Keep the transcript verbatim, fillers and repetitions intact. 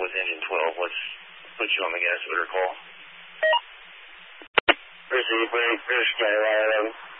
with engine twelve. Let's put you on the gas litter call. Receive, British County,